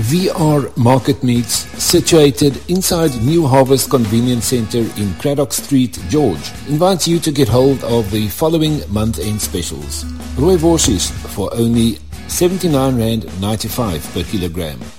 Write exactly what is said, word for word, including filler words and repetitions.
V R Market Meats, situated inside New Harvest Convenience Centre in Craddock Street, George, invites you to get hold of the following month-end specials. Rooibos for only seventy-nine rand ninety-five per kilogram.